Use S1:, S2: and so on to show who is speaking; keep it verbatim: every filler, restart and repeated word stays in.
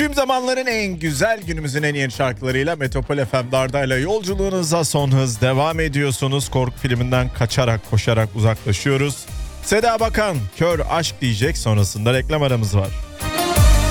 S1: Tüm zamanların en güzel, günümüzün en yeni şarkılarıyla Metropol F M Darda'yla yolculuğunuza son hız devam ediyorsunuz. Korku filminden kaçarak, koşarak uzaklaşıyoruz. Seda Bakan, Kör Aşk diyecek, sonrasında reklam aramız var.